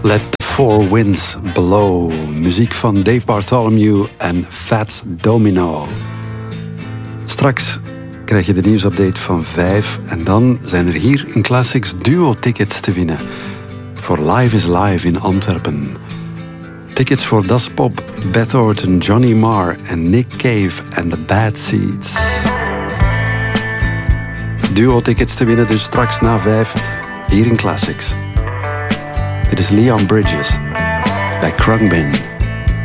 Let the Four Winds Blow. Muziek van Dave Bartholomew en Fats Domino. Straks krijg je de nieuwsupdate van 5. En dan zijn er hier in Classics duo-tickets te winnen. Voor Live is Live in Antwerpen. Tickets voor Das Pop, Beth Orton, Johnny Marr en Nick Cave en The Bad Seeds. Duo-tickets te winnen dus straks na 5 hier in Classics. Dit is Leon Bridges bij Khruangbin.